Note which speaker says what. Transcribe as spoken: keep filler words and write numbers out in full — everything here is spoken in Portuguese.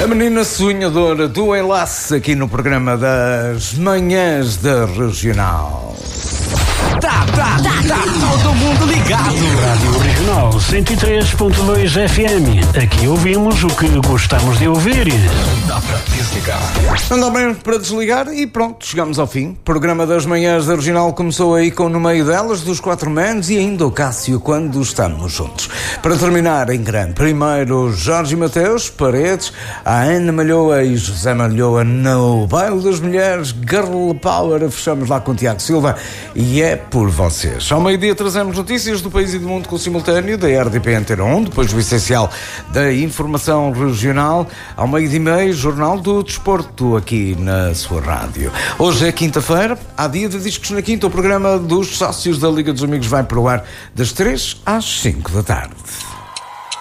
Speaker 1: A menina sonhadora do Enlace aqui no programa das Manhãs da Regional.
Speaker 2: Tá, tá, tá, tá todo mundo ligado.
Speaker 3: Rádio Regional cento e três ponto dois F M. Aqui ouvimos o que gostamos de ouvir.
Speaker 2: Dá pra desligar.
Speaker 1: Não dá bem para desligar e pronto, chegamos ao fim. O programa das Manhãs da Regional começou aí com no meio delas dos quatro manos e ainda o Cássio quando estamos juntos. Para terminar em grande, primeiro Jorge Mateus, Paredes, a Ana Malhoa e José Malhoa no Baile das Mulheres, Girl Power, fechamos lá com Tiago Silva e é por vocês. Ao meio-dia trazemos notícias do país e do mundo com o simultâneo da R D P Antena um, depois o essencial da informação regional. Ao meio-dia e meio, Jornal do Desporto aqui na sua rádio. Hoje é quinta-feira, há dia de discos na quinta. O programa dos sócios da Liga dos Amigos vai pro ar das três às cinco da tarde.